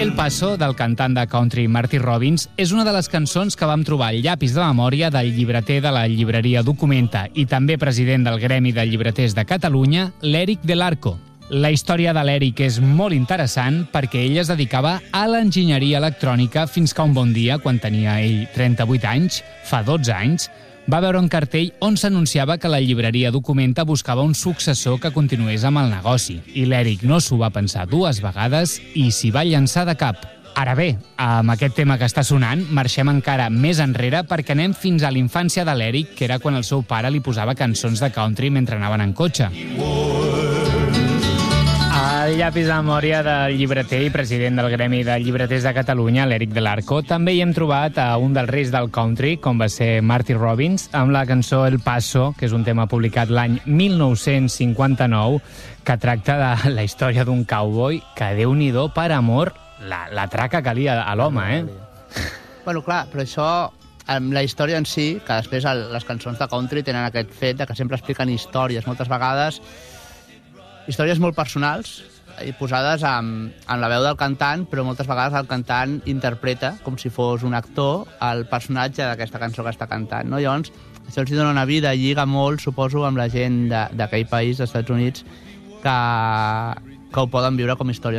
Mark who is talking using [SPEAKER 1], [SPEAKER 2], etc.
[SPEAKER 1] El Paso, del cantant de country Marty Robbins, és una de les cançons que vam trobar al llapis de memòria del llibreter de la llibreria Documenta i també president del Gremi de Llibreters de Catalunya, l'Eric Del Arco. La història de l'Eric és molt interessant perquè ell es dedicava a l'enginyeria electrònica fins que un bon dia, quan tenia ell 38 anys, fa 12 anys, va veure un cartell on s'anunciava que la llibreria Documenta buscava un successor que continués amb el negoci. I l'Eric no s'ho va pensar dues vegades i s'hi va llançar de cap. Ara bé, amb aquest tema que està sonant, marxem encara més enrere perquè anem fins a la infància de l'Eric, que era quan el seu pare li posava cançons de country mentre anaven en cotxe. El llapis de memòria del llibreter i president del Gremi de Llibreters de Catalunya, l'Eric Del Arco, també hi hem trobat a un dels reis del country, com va ser Marty Robbins, amb la cançó El Paso, que és un tema publicat l'any 1959, que tracta de la història d'un cowboy que, Déu-n'hi-do, per amor, la traca que lia a l'home,
[SPEAKER 2] Bueno, clar, però això, la història en si, que després les cançons de country tenen aquest fet de que sempre expliquen històries, moltes vegades, històries molt personals, i posades amb la veu del cantant, però moltes vegades el cantant interpreta, com si fos un actor, el personatge d'aquesta cançó que està cantant. No? Llavors, això els dona una vida, lliga molt, suposo, amb la gent d'aquell país, dels Estats Units, que ho poden viure com històries